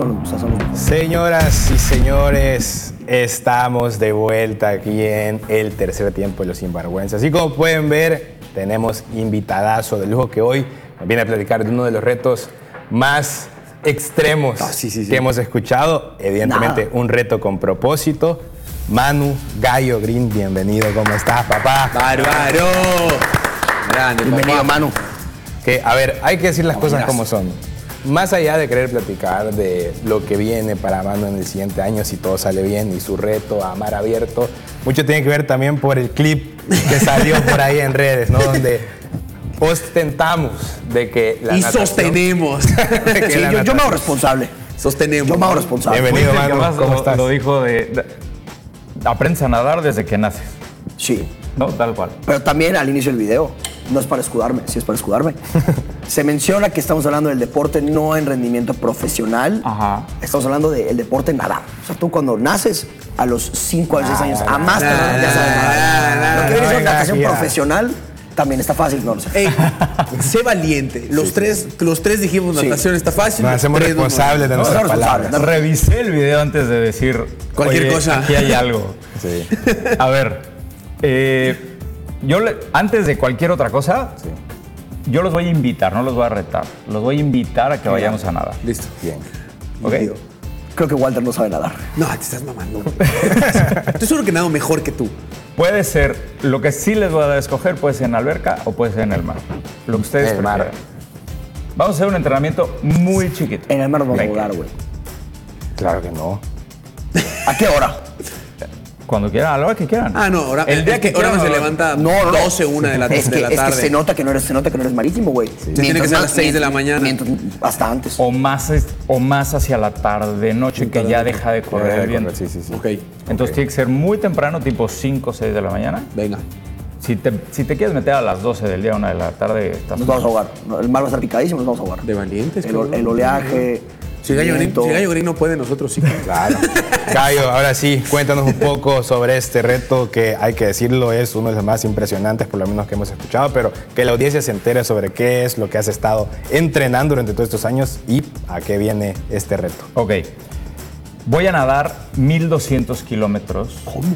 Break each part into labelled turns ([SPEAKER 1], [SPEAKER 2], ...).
[SPEAKER 1] Señoras y señores, estamos de vuelta aquí en el tercer tiempo de Los Sinvergüenzas. Así como pueden ver, tenemos invitadazo de lujo que hoy nos viene a platicar de uno de los retos más extremos que hemos escuchado. Evidentemente, un reto con propósito. Manu Gallo Green, bienvenido. ¿Cómo estás, papá?
[SPEAKER 2] ¡Bárbaro! Grande,
[SPEAKER 1] bienvenido,
[SPEAKER 2] papá.
[SPEAKER 1] Manu. Que, a ver, hay que decir las cosas como son. Más allá de querer platicar de lo que viene para Manu en el siguiente año, si todo sale bien, y su reto a mar abierto, mucho tiene que ver también por el clip que salió por ahí en redes, ¿no? Donde ostentamos de que la natación...
[SPEAKER 2] sostenemos.
[SPEAKER 3] Yo me hago responsable.
[SPEAKER 2] Sostenemos.
[SPEAKER 3] Yo me hago responsable.
[SPEAKER 1] Bienvenido, Manu. ¿Cómo estás?
[SPEAKER 4] Lo dijo aprendes a nadar desde que naces.
[SPEAKER 3] Sí.
[SPEAKER 4] ¿No? Tal cual.
[SPEAKER 3] Pero también al inicio del video, no es para escudarme, sí es para escudarme. Se menciona que estamos hablando del deporte no en rendimiento profesional.
[SPEAKER 4] Ajá.
[SPEAKER 3] Estamos hablando del deporte nadar. O sea, tú cuando naces, a los 5 a 6 años, a más te ya sabes nadar. Lo que viene es natación profesional, también está fácil, no lo sé.
[SPEAKER 2] Ey, sé valiente. Los tres dijimos natación está fácil.
[SPEAKER 1] Nos hacemos responsables de nuestras palabras.
[SPEAKER 4] Revisé el video antes de decir
[SPEAKER 2] cualquier cosa.
[SPEAKER 4] Aquí hay algo.
[SPEAKER 1] Sí.
[SPEAKER 4] A ver, antes de cualquier otra cosa, yo los voy a invitar, no los voy a retar. Los voy a invitar a que vayamos a nadar.
[SPEAKER 2] Listo.
[SPEAKER 1] Bien.
[SPEAKER 4] ¿Ok?
[SPEAKER 3] Creo que Walter no sabe nadar.
[SPEAKER 2] No, te estás mamando. Estoy seguro que nado mejor que tú.
[SPEAKER 4] Puede ser, lo que sí les voy a dar a escoger, puede ser en alberca o puede ser en el mar. Lo que ustedes
[SPEAKER 1] En el mar.
[SPEAKER 4] prefieran. Vamos a hacer un entrenamiento muy chiquito.
[SPEAKER 3] En el mar nos vamos a jugar, güey.
[SPEAKER 1] Claro que no.
[SPEAKER 3] ¿A qué hora?
[SPEAKER 4] Cuando quieran, a la hora que quieran.
[SPEAKER 2] Ah, no, ahora,
[SPEAKER 4] El día que
[SPEAKER 2] ahora
[SPEAKER 4] quieran,
[SPEAKER 2] se levanta
[SPEAKER 3] No.
[SPEAKER 2] 12, 1 de la tarde.
[SPEAKER 3] Es que se nota que no eres marítimo, güey.
[SPEAKER 2] Tiene que ser a las 6 de la mañana.
[SPEAKER 3] Hasta antes.
[SPEAKER 4] O más hacia la tarde, noche, que ya deja de correr el viento.
[SPEAKER 1] Sí.
[SPEAKER 2] Ok,
[SPEAKER 4] Entonces tiene que ser muy temprano, tipo 5 o 6 de la mañana.
[SPEAKER 2] venga.
[SPEAKER 4] Si te quieres meter a las 12 del día, 1 de la tarde, estás...
[SPEAKER 3] Nos vamos a jugar. El mar va a estar picadísimo, nos vamos a jugar.
[SPEAKER 2] De valientes.
[SPEAKER 3] El oleaje.
[SPEAKER 2] Si Gallo Green no puede, nosotros sí.
[SPEAKER 1] Claro. Gallo, ahora sí, cuéntanos un poco sobre este reto que, hay que decirlo, es uno de los más impresionantes, por lo menos que hemos escuchado, pero que la audiencia se entere sobre qué es lo que has estado entrenando durante todos estos años y a qué viene este reto.
[SPEAKER 4] Ok. Voy a nadar 1,200 kilómetros.
[SPEAKER 3] ¿Cómo?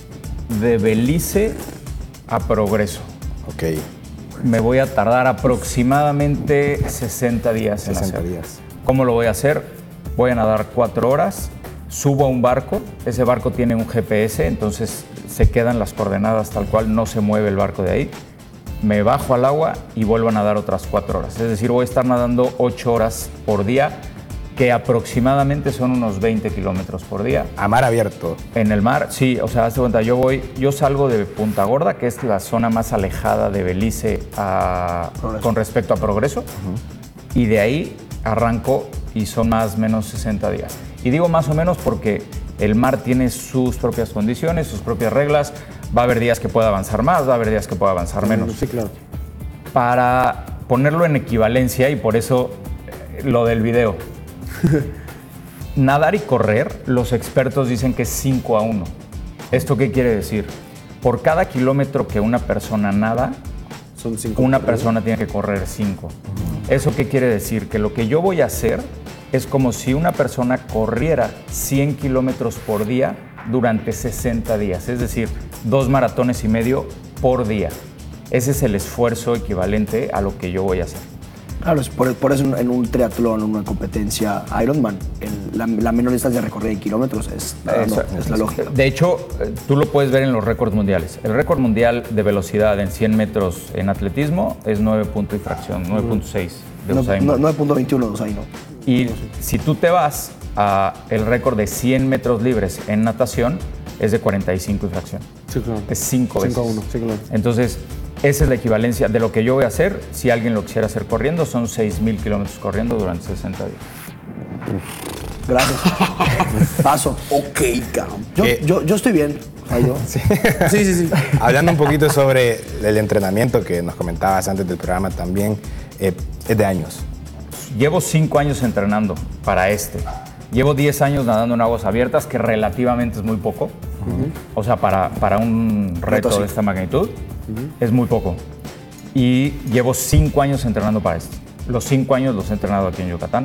[SPEAKER 4] De Belice a Progreso.
[SPEAKER 1] Ok,
[SPEAKER 4] Me voy a tardar aproximadamente 60 días en
[SPEAKER 1] 60
[SPEAKER 4] hacerlo.
[SPEAKER 1] días.
[SPEAKER 4] ¿Cómo lo voy a hacer? Voy a nadar 4 horas, subo a un barco, ese barco tiene un GPS, entonces se quedan las coordenadas tal cual, no se mueve el barco de ahí. Me bajo al agua y vuelvo a nadar otras 4 horas. Es decir, voy a estar nadando 8 horas por día, que aproximadamente son unos 20 kilómetros por día.
[SPEAKER 1] A mar abierto.
[SPEAKER 4] En el mar, sí, o sea, hazte cuenta, yo salgo de Punta Gorda, que es la zona más alejada de Belice con respecto a Progreso, y de ahí arranco y son más o menos 60 días. Y digo más o menos porque el mar tiene sus propias condiciones, sus propias reglas. Va a haber días que pueda avanzar más, va a haber días que pueda avanzar menos.
[SPEAKER 2] Sí, claro.
[SPEAKER 4] Para ponerlo en equivalencia, y por eso lo del video. Nadar y correr, los expertos dicen que es 5-1. ¿Esto qué quiere decir? Por cada kilómetro que una persona nada,
[SPEAKER 2] Son 5.
[SPEAKER 4] una persona tiene que correr 5. ¿Eso qué quiere decir? Que lo que yo voy a hacer es como si una persona corriera 100 kilómetros por día durante 60 días. Es decir, 2 maratones y medio por día. Ese es el esfuerzo equivalente a lo que yo voy a hacer.
[SPEAKER 3] Claro, por eso en un triatlón, en una competencia Ironman, la menor distancia recorrida de kilómetros es la lógica.
[SPEAKER 4] De hecho, tú lo puedes ver en los récords mundiales. El récord mundial de velocidad en 100 metros en atletismo es 9 punto y fracción, 9.6 de Usain Bolt.
[SPEAKER 3] 9.21 de Usain, ¿no?
[SPEAKER 4] Y si tú te vas a el récord de 100 metros libres en natación, es de 45 y fracción.
[SPEAKER 2] Sí, claro.
[SPEAKER 4] Es 5 veces.
[SPEAKER 2] 5-1, sí, claro.
[SPEAKER 4] Entonces, esa es la equivalencia de lo que yo voy a hacer. Si alguien lo quisiera hacer corriendo, son 6,000 kilómetros corriendo durante 60 días.
[SPEAKER 3] Gracias. Paso.
[SPEAKER 2] Ok, cabrón.
[SPEAKER 3] Yo estoy bien.
[SPEAKER 2] Sí.
[SPEAKER 1] Hablando un poquito sobre el entrenamiento que nos comentabas antes del programa también, es de años.
[SPEAKER 4] Llevo 5 años entrenando para este. Llevo 10 años nadando en aguas abiertas, que relativamente es muy poco. O sea, para un reto de esta magnitud, es muy poco. Y llevo 5 años entrenando para esto. Los 5 años los he entrenado aquí en Yucatán.